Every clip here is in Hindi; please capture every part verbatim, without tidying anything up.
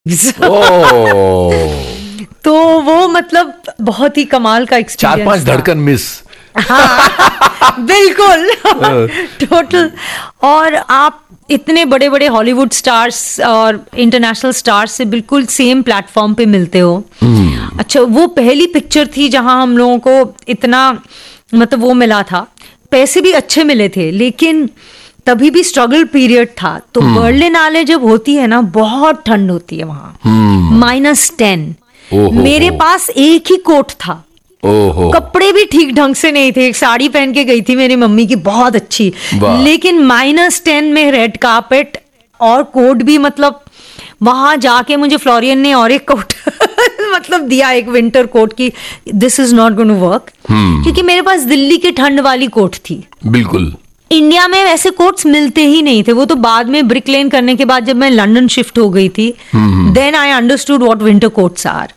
तो वो मतलब बहुत ही कमाल का एक्सपीरियंस, चार पांच धड़कन मिस। हाँ बिल्कुल टोटल। और आप इतने बड़े बड़े हॉलीवुड स्टार्स और इंटरनेशनल स्टार्स से बिल्कुल सेम प्लेटफॉर्म पे मिलते हो। hmm. अच्छा, वो पहली पिक्चर थी जहां हम लोगों को इतना मतलब वो मिला था, पैसे भी अच्छे मिले थे, लेकिन तभी भी स्ट्रगल पीरियड था। तो hmm. बर्लिनाले जब होती है ना, बहुत ठंड होती है वहां, माइनस टेन। मेरे पास एक ही कोट था, ओहो। कपड़े भी ठीक ढंग से नहीं थे, एक साड़ी पहन के गई थी मेरी मम्मी की बहुत अच्छी, लेकिन माइनस टेन में रेड कार्पेट और कोट भी, मतलब वहां जाके मुझे फ्लोरियन ने और एक कोट मतलब दिया, एक विंटर कोट की, this is not going to work, क्योंकि मेरे पास दिल्ली की ठंड वाली कोट थी। बिल्कुल, इंडिया में वैसे कोट्स मिलते ही नहीं थे, वो तो बाद में ब्रिक लेन करने के बाद जब मैं लंदन शिफ्ट हो गई थी, then I understood what winter quotes are.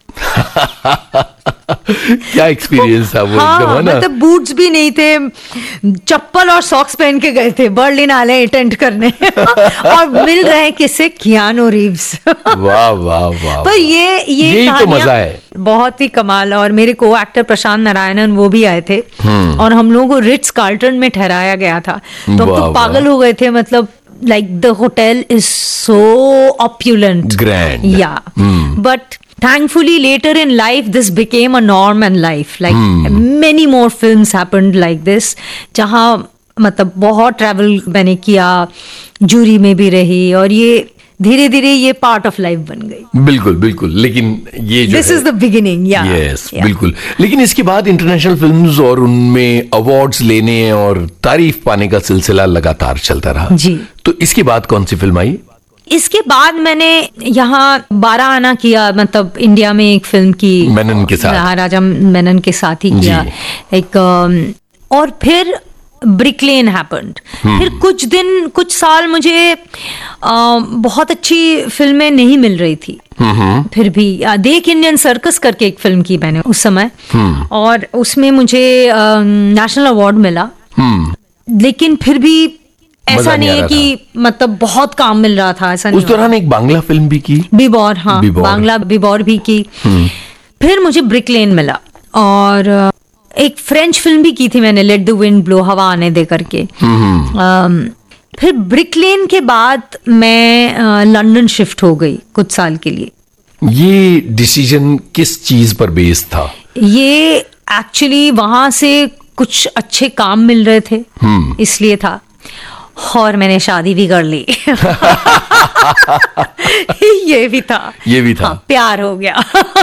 क्या एक्सपीरियंस था वो। हाँ, एकदम है ना, मतलब बूट्स भी नहीं थे, चप्पल और सॉक्स पहन के गए थे बर्लिनाले अटेंड करने और मिल रहे किससे, कियानो रीव्स। वाह वाह वाह। पर ये ये यही तो मजा है, बहुत ही कमाल। और मेरे को एक्टर प्रशांत नारायणन वो भी आए थे और हम लोगों को रिट्स कार्ल्टन में ठहराया गया था, तो हम तो पागल हो गए थे, मतलब like the hotel is so opulent, grand, yeah. hmm. But thankfully later in life this became a norm in life, like hmm. many more films happened like this, जहाँ मतलब बहुत ट्रैवल मैंने किया, जूरी में भी रही, और ये धीरे धीरे ये पार्ट ऑफ लाइफ बन गई। बिल्कुल बिल्कुल, लेकिन ये जो दिस इज द बिगिनिंग, या यस बिल्कुल। लेकिन इसके बाद इंटरनेशनल फिल्म्स और उनमें अवार्ड्स लेने और तारीफ पाने का सिलसिला लगातार चलता रहा जी। तो इसके बाद कौन सी फिल्म आई? इसके बाद मैंने यहाँ बारह आना किया, मतलब इंडिया में एक फिल्म की मेनन के साथ, राजा मेनन के साथ ही किया एक, और फिर ब्रिक लेन हैपेंड। फिर कुछ दिन कुछ साल मुझे आ, बहुत अच्छी फिल्में नहीं मिल रही थी, फिर भी देख इंडियन सर्कस करके एक फिल्म की मैंने उस समय, और उसमें मुझे नेशनल अवार्ड मिला, लेकिन फिर भी ऐसा नहीं है कि मतलब बहुत काम मिल रहा था, ऐसा नहीं। उस दौरान एक बांग्ला फिल्म भी की, बिबौर, हाँ बिबौर। बांग्ला बिबौर भी की। फिर मुझे ब्रिक लेन मिला, और एक फ्रेंच फिल्म भी की थी मैंने, लेट द विंड ब्लो, हवा आने दे करके। फिर ब्रिक लेन के बाद मैं लंदन शिफ्ट हो गई कुछ साल के लिए। ये डिसीजन किस चीज पर बेस्ड था? ये एक्चुअली वहां से कुछ अच्छे काम मिल रहे थे, इसलिए था, और मैंने शादी भी कर ली। ये भी था, ये भी था, हाँ, प्यार हो गया।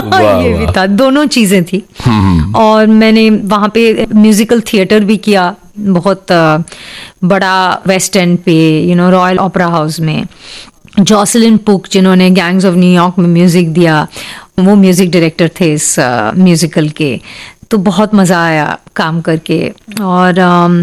ये भी था, दोनों चीजें थी। और मैंने वहां पे म्यूजिकल थिएटर भी किया, बहुत बड़ा वेस्ट एंड पे, you know, royal opera house में। जॉसलिन पुक, जिन्होंने गैंग्स ऑफ न्यूयॉर्क में म्यूजिक दिया, वो म्यूजिक डायरेक्टर थे इस म्यूजिकल के। तो बहुत मजा आया काम करके। और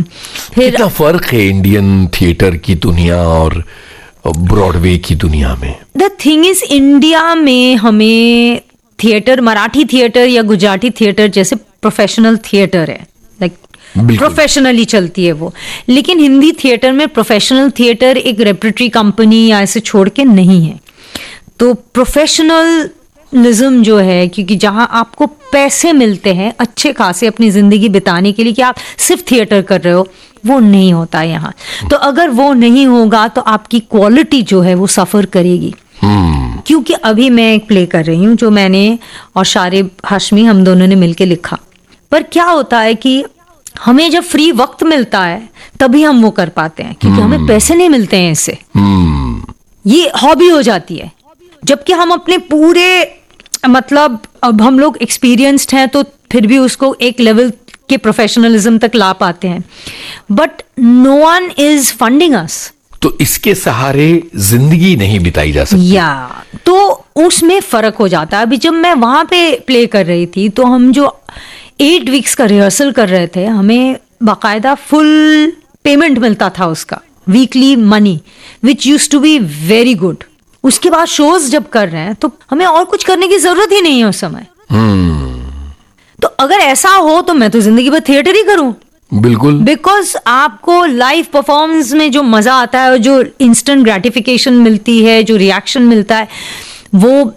फिर कितना फर्क है इंडियन थिएटर की दुनिया और ब्रॉडवे की दुनिया में? द थिंग इज, इंडिया में हमें थिएटर, मराठी थिएटर या गुजराती थिएटर जैसे प्रोफेशनल थिएटर है, लाइक प्रोफेशनली चलती है वो, लेकिन हिंदी थिएटर में प्रोफेशनल थिएटर एक रेपरेटरी कंपनी या ऐसे छोड़ के नहीं है। तो प्रोफेशनल निज़म जो है, क्योंकि जहां आपको पैसे मिलते हैं अच्छे खासे अपनी जिंदगी बिताने के लिए, कि आप सिर्फ थिएटर कर रहे हो, वो नहीं होता यहाँ। तो अगर वो नहीं होगा तो आपकी क्वालिटी जो है वो सफर करेगी। hmm. क्योंकि अभी मैं एक प्ले कर रही हूँ जो मैंने और शारिब हाशमी हम दोनों ने मिलके लिखा, पर क्या होता है कि हमें जब फ्री वक्त मिलता है तभी हम वो कर पाते हैं, क्योंकि hmm. हमें पैसे नहीं मिलते हैं इससे। hmm. ये हॉबी हो जाती है, जबकि हम अपने पूरे, मतलब अब हम लोग एक्सपीरियंस्ड हैं तो फिर भी उसको एक लेवल के प्रोफेशनलिज्म तक ला पाते हैं, but no one is funding अस। तो इसके सहारे जिंदगी नहीं बिताई जा सकती, या तो उसमें फर्क हो जाता है। अभी जब मैं वहां पे प्ले कर रही थी तो हम जो एट वीक्स का रिहर्सल कर रहे थे, हमें बाकायदा फुल पेमेंट मिलता था उसका, weekly money, which used to be very good. उसके बाद शोज जब कर रहे हैं तो हमें और कुछ करने की जरूरत ही नहीं है उस समय। hmm. तो अगर ऐसा हो तो मैं तो जिंदगी भर थिएटर ही करूं। बिल्कुल, बिकॉज आपको लाइव परफॉर्मेंस में जो मजा आता है और जो इंस्टेंट ग्रेटिफिकेशन मिलती है, जो रिएक्शन मिलता है, वो